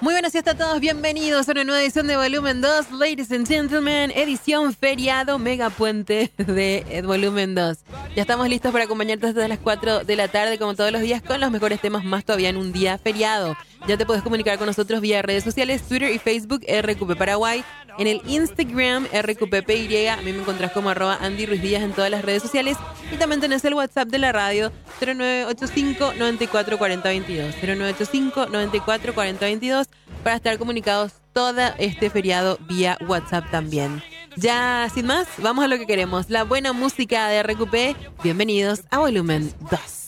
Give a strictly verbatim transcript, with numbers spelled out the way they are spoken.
Muy buenas días a todos, bienvenidos a una nueva edición de Volumen dos, ladies and gentlemen, edición feriado mega puente de Volumen dos. Ya estamos listos para acompañarte desde las cuatro de la tarde, como todos los días, con los mejores temas, más todavía en un día feriado. Ya te puedes comunicar con nosotros vía redes sociales, Twitter y Facebook, R Q P Paraguay, en el Instagram, R Q P P Y, a mí me encontrás como arroba Andy Ruiz Díaz en todas las redes sociales, y también tenés el WhatsApp de la radio, cero nueve ocho cinco, nueve cuatro cuatro cero dos, cero nueve ocho cinco, nueve cuatro cuatro cero dos, para estar comunicados todo este feriado vía WhatsApp también. Ya, sin más, vamos a lo que queremos, la buena música de R Q P. Bienvenidos a Volumen dos.